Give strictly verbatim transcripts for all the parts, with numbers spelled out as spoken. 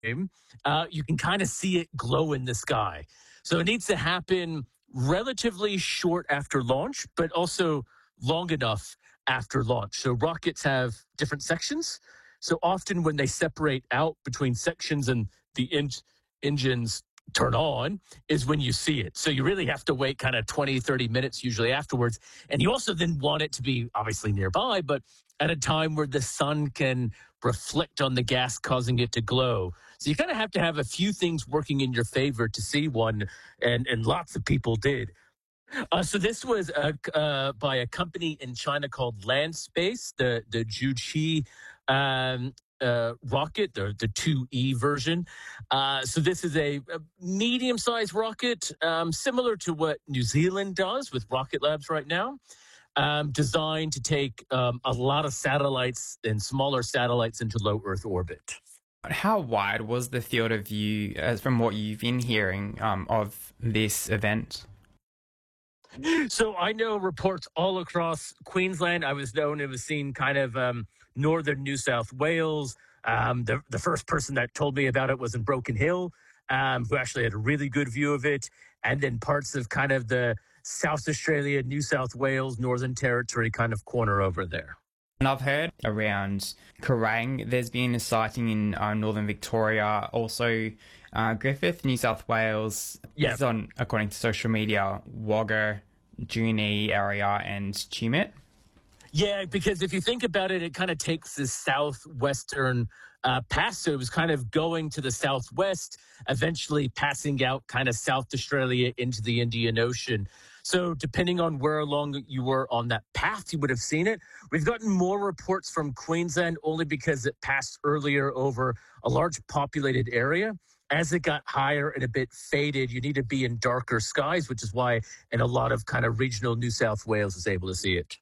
uh, you can kind of see it glow in the sky. So it needs to happen relatively short after launch, but also long enough after launch. So rockets have different sections. So often when they separate out between sections and the en- engines turn on is when you see it. So you really have to wait kind of twenty, thirty minutes usually afterwards. And you also then want it to be obviously nearby, but at a time where the sun can reflect on the gas, causing it to glow. So you kind of have to have a few things working in your favor to see one, and, and lots of people did. Uh, so this was uh, uh, by a company in China called Landspace, the the Juqi um, uh, rocket, the the two E version. Uh, so this is a, a medium-sized rocket, um, similar to what New Zealand does with Rocket Labs right now, um, designed to take um, a lot of satellites and smaller satellites into low Earth orbit. How wide was the field of view, as from what you've been hearing, um, of this event? So I know reports all across Queensland. I was known it was seen kind of um, northern New South Wales. Um, the, the first person that told me about it was in Broken Hill, um, who actually had a really good view of it. And then parts of kind of the South Australia, New South Wales, Northern Territory kind of corner over there. And I've heard around Kerrang, there's been a sighting in uh, northern Victoria, also uh, Griffith, New South Wales. Yeah. This is on, according to social media, Wagga, Junee area and Tumut. Yeah, because if you think about it, it kind of takes this southwestern uh, pass. So it was kind of going to the southwest, eventually passing out kind of South Australia into the Indian Ocean. So depending on where along you were on that path, you would have seen it. We've gotten more reports from Queensland only because it passed earlier over a large populated area. As it got higher and a bit faded, you need to be in darker skies, which is why in a lot of kind of regional New South Wales is able to see it.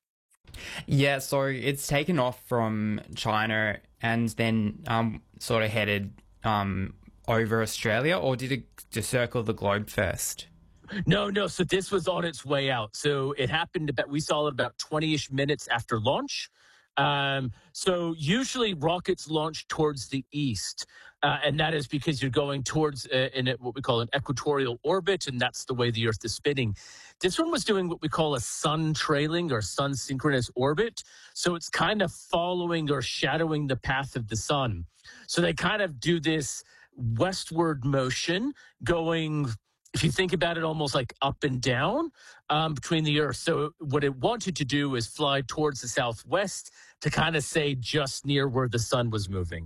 Yeah, so it's taken off from China and then um, sort of headed um, over Australia, or did it just circle the globe first? No, no. So this was on its way out. So it happened about, we saw it about twenty-ish minutes after launch. Um, so usually rockets launch towards the east, uh, and that is because you're going towards uh, in a, what we call an equatorial orbit, and that's the way the Earth is spinning. This one was doing what we call a sun trailing or sun synchronous orbit. So it's kind of following or shadowing the path of the sun. So they kind of do this westward motion going, if you think about it, almost like up and down um, between the Earth. So what it wanted to do is fly towards the southwest to kind of say just near where the sun was moving.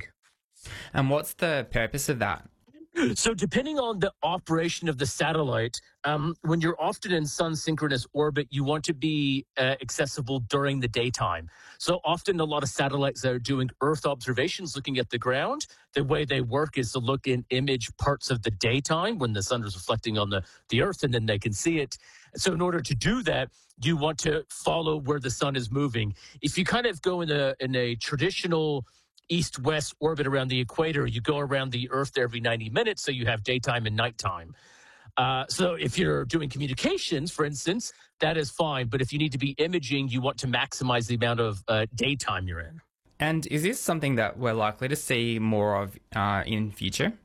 And what's the purpose of that? So depending on the operation of the satellite, um, when you're often in sun synchronous orbit, you want to be uh, accessible during the daytime. So often a lot of satellites that are doing Earth observations, looking at the ground, the way they work is to look in image parts of the daytime when the sun is reflecting on the, the Earth, and then they can see it. So in order to do that, you want to follow where the sun is moving. If you kind of go in a in a traditional east-west orbit around the equator, you go around the Earth every ninety minutes, so you have daytime and nighttime. Uh, so if you're doing communications, for instance, that is fine. But if you need to be imaging, you want to maximize the amount of uh, daytime you're in. And is this something that we're likely to see more of uh, in future?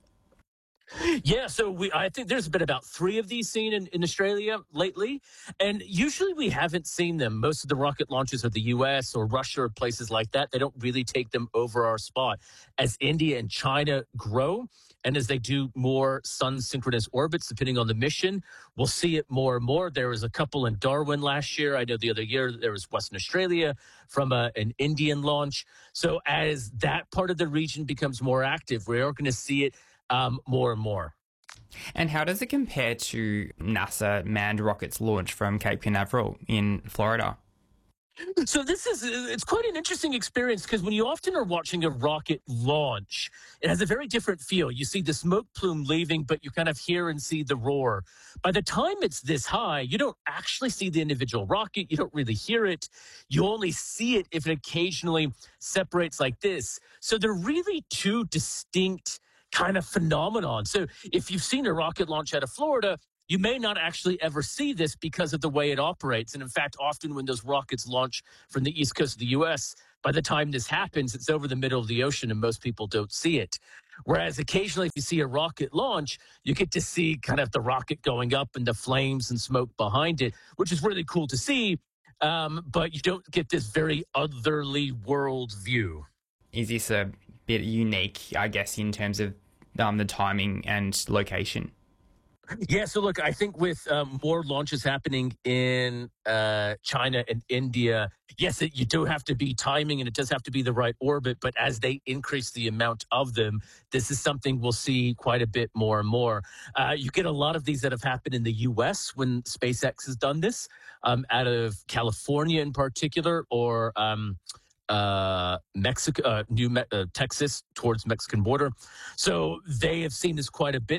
Yeah, so we I think there's been about three of these seen in, in Australia lately, and usually we haven't seen them. Most of the rocket launches are the U S or Russia or places like that. They don't really take them over our spot. As India and China grow, and as they do more sun synchronous orbits, depending on the mission, we'll see it more and more. There was a couple in Darwin last year. I know the other year there was Western Australia from a, an Indian launch. So as that part of the region becomes more active, we are going to see it Um, more and more. And how does it compare to NASA manned rockets launch from Cape Canaveral in Florida? So this is, it's quite an interesting experience because when you often are watching a rocket launch, it has a very different feel. You see the smoke plume leaving, but you kind of hear and see the roar. By the time it's this high, you don't actually see the individual rocket. You don't really hear it. You only see it if it occasionally separates like this. So they're really two distinct kind of phenomenon. So if you've seen a rocket launch out of Florida, you may not actually ever see this because of the way it operates. And in fact, often when those rockets launch from the east coast of the U S, by the time this happens, it's over the middle of the ocean and most people don't see it. Whereas occasionally, if you see a rocket launch, you get to see kind of the rocket going up and the flames and smoke behind it, which is really cool to see. Um, but you don't get this very otherly world view. Is this a bit unique, I guess, in terms of um, the timing and location? Yeah, so look, I think with um, more launches happening in uh, China and India, yes, it, you do have to be timing and it does have to be the right orbit. But as they increase the amount of them, this is something we'll see quite a bit more and more. Uh, you get a lot of these that have happened in the U S when SpaceX has done this, um, out of California in particular, or um, uh, Mexico, uh, New Me- uh, Texas towards Mexican border. So they have seen this quite a bit.